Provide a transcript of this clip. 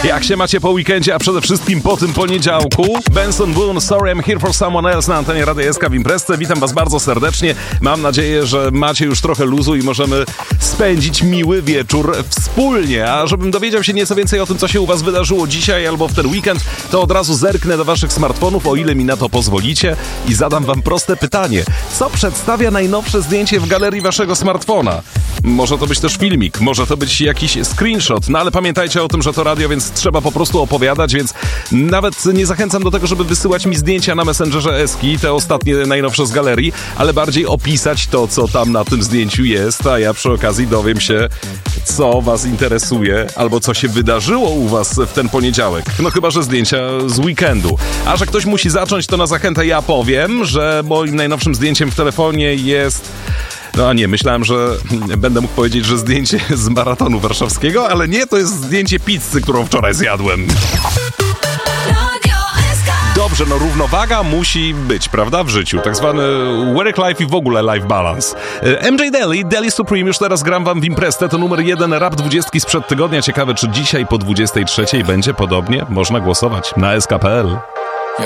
Jak się macie po weekendzie, a przede wszystkim po tym poniedziałku? Benson Boone, Sorry I'm Here for Someone Else na antenie Radia SK w Imprezce. Witam was bardzo serdecznie. Mam nadzieję, że macie już trochę luzu i możemy spędzić miły wieczór wspólnie. A żebym dowiedział się nieco więcej o tym, co się u was wydarzyło dzisiaj albo w ten weekend, to od razu zerknę do waszych smartfonów, o ile mi na to pozwolicie, i zadam wam proste pytanie. Co przedstawia najnowsze zdjęcie w galerii waszego smartfona? Może to być też filmik, może to być jakiś screenshot, no ale pamiętajcie o tym, że to radio, więc trzeba po prostu opowiadać, więc nawet nie zachęcam do tego, żeby wysyłać mi zdjęcia na Messengerze Eski, te ostatnie, najnowsze z galerii, ale bardziej opisać to, co tam na tym zdjęciu jest, a ja przy okazji dowiem się, co was interesuje, albo co się wydarzyło u was w ten poniedziałek. No chyba, że zdjęcia z weekendu. A że ktoś musi zacząć, to na zachętę ja powiem, że moim najnowszym zdjęciem w telefonie jest... No a nie, myślałem, że będę mógł powiedzieć, że zdjęcie z maratonu warszawskiego, ale nie, to jest zdjęcie pizzy, którą wczoraj zjadłem. Dobrze, no równowaga musi być, prawda, w życiu. Tak zwany work life i w ogóle life balance. MJ Daily Supreme, już teraz gram wam w Imprezę, to numer 1 rap 20 sprzed tygodnia. Ciekawe, czy dzisiaj po 23 będzie podobnie? Można głosować na sk.pl.